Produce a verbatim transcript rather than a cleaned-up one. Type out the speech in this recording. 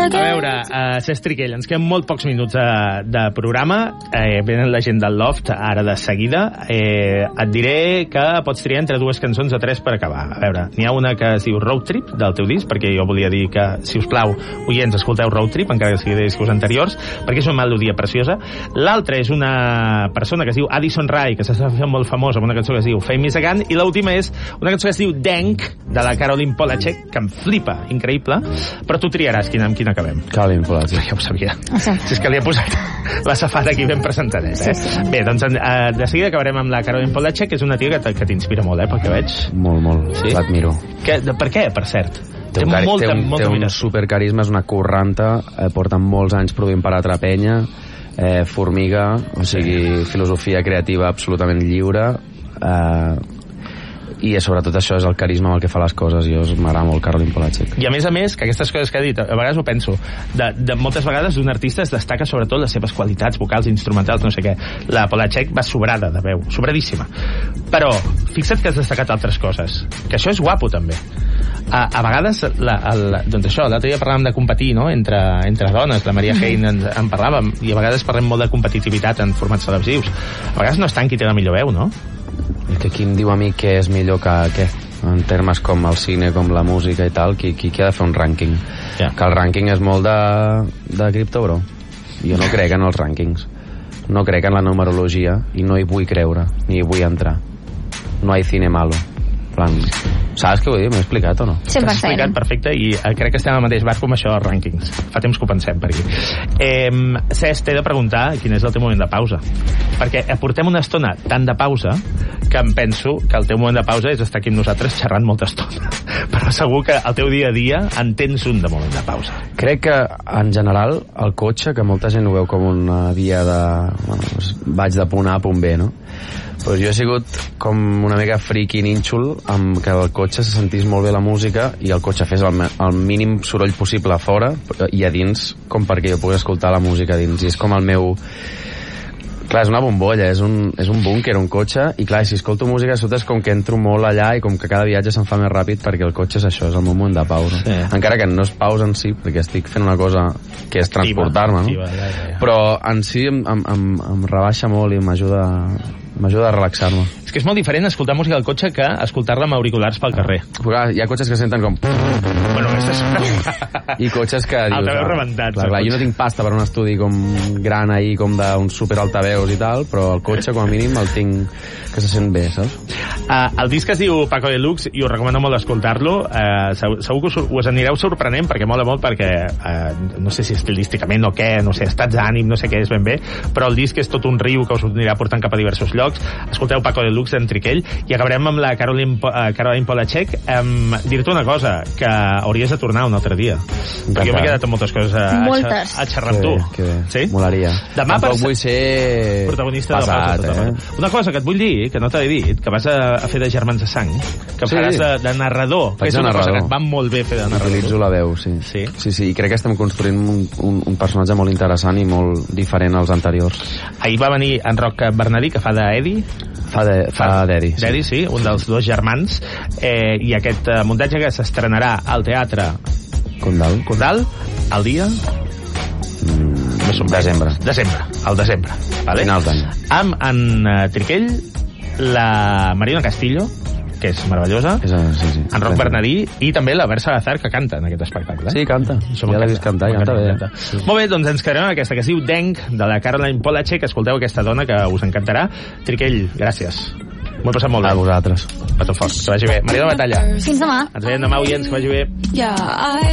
veure, uh, Cesc Triquell, ens queden molt pocs minuts uh, de programa. Eh, venen la gent del Loft ara de seguida. Eh, et diré que pots triar entre dues cançons o tres per acabar. A veure, n'hi ha una que es diu Road Trip, del teu disc, perquè jo volia dir que, si us plau, oients, escolteu Road Trip, encara que sigui de discos anteriors, perquè és una melodia preciosa. L'altra és una persona que es diu Addison Rae, que s'està fent molt famós amb una cançó que es diu Famous Again, i l'última és una cançó que es diu Denk, de la Caroline Polachek, que em flipa, increïble, però tu triaràs quina, amb quina acabem. Caroline Polachek. Ja ho sabia. Sí. Si és que li he posat la safata aquí ben presentadeta, eh? Sí, sí. Bé, doncs uh, de seguida acabarem amb la Caroline Polachek, que és una tia que, que t'inspira molt, eh, pel que veig. Molt, molt. Sí? L'admiro. Que, de, per què, per cert? Té un, molta, té un, molta té un supercarisma, és una curranta, eh, porta molts anys produint per altra penya, eh, formiga, o sigui, filosofia creativa absolutament lliure, eh, i sobretot això és el carisma amb el que fa les coses. Jo m'agrada molt Caroline Polachek. I a més a més, que aquestes coses que ha dit, a vegades ho penso, de, de moltes vegades d'un artista es destaca sobretot les seves qualitats vocals, instrumentals, no sé què. La Polachek va sobrada de veu, sobradíssima. Però fixa't que has destacat altres coses, que això és guapo també. A, a vegades, la, el, doncs això, l'altre dia parlàvem de competir, no?, entre, entre dones, la Maria Hein en, en parlàvem, i a vegades parlem molt de competitivitat en formats televisius. A vegades no és tant qui té la millor veu, no? I que qui em diu a mi què és millor que què? En termes com el cine, com la música i tal, qui, qui, qui ha de fer un rànquing? Yeah. Que el rànquing és molt de, de cripto, bro. Jo no crec en els rànquings. No crec en la numerologia i no hi vull creure, ni hi vull entrar. No hi cine malo. Plan, saps què vull dir? M'he explicat o no? cent per cent. T'has explicat perfecte i crec que estem al mateix barco amb això dels rànquings. Fa temps que ho pensem per aquí. Eh, Cesc, t'he de preguntar quin és el teu moment de pausa. Perquè portem una estona tan de pausa que em penso que el teu moment de pausa és estar aquí amb nosaltres xerrant molta estona. Però segur que el teu dia a dia en tens un de moment de pausa. Crec que, en general, el cotxe, que molta gent ho veu com una via de... Bueno, vaig de punt A a punt B, no? Però jo he sigut com una mica friki nínxol amb que el cotxe se sentís molt bé la música i el cotxe fes el, el mínim soroll possible a fora i a dins, com perquè jo pogués escoltar la música a dins. I és com el meu... Clar, és una bombolla, és un, és un búnquer, un cotxe, i clar, si escolto música, sota és com que entro molt allà i com que cada viatge se'n fa més ràpid perquè el cotxe és això, és el meu moment de pausa. Sí. Encara que no és pausa en si, perquè estic fent una cosa que és transportar-me, no? Activa, ja, ja, ja. Però en si em, em, em, em rebaixa molt i m'ajuda m'ajuda a relaxar-me. És que és molt diferent escoltar música al cotxe que escoltar-la amb auriculars pel carrer. Clar, hi ha cotxes que senten com... Bueno, és... I cotxes que dius... Altaveu rebentat. Clar, clar, jo no tinc pasta per un estudi com gran ahir, com d'un super altaveus i tal, però el cotxe, com a mínim, el tinc que se sent bé, saps? Uh, el disc es diu Paco Deluxe i us recomano molt escoltar-lo. Uh, segur, segur que us, us anireu sorprenent perquè mola molt, perquè uh, no sé si estilísticament o què, no sé, estats d'ànim, no sé què és ben bé, però el disc és tot un riu que us anirà portant cap a diversos llocs. Escolteu Paco Deluxe d'en Triquell i acabarem amb la Caroline, uh, Caroline Polachek. Um, dir-te una cosa, que hauries de tornar un altre dia, perquè jo m'he quedat amb moltes coses a, a, a xerrar amb tu. Que bé, sí? Molaria. Demà Tampoc vull ser protagonista passat, de la eh? Una cosa que et vull dir, que no t'he dit, que vas a, a fer de Germans de Sang, que sí. faràs de, de narrador, Faig que és una narrador. cosa que et va molt bé fer de narrador. Utilitzo la veu, sí. Sí? Sí, sí, i crec que estem construint un, un, un personatge molt interessant i molt diferent als anteriors. Ahir va venir en Roc Bernadí, que fa d'Eddie. Fa de, fa d'Eddie, sí. D'Eddie, sí, un dels dos germans, eh, i aquest eh, muntatge que s'estrenarà al Teatre Condal. Condal, al dia... Mm, desembre. Desembre, al desembre. Vale? Final d'any. Amb en uh, Triquell, la Marina Castillo, que és meravellosa, és, sí, sí. en Roc Bernadí, i també la Bersa Gazar, que canta en aquest espectacle. Eh? Sí, canta. Això ja l'he vist cantar, i canta bé. Sí. Molt bé, doncs ens quedarem amb aquesta, que es diu Denk, de la Caroline Polachek. Escolteu aquesta dona, que us encantarà. Triquell, gràcies. M'ho he passat molt bé. A vosaltres. A tot fort, que vagi bé. Maria de Batalla. Fins demà. Ens veiem demà, oients, que vagi bé. Yeah, I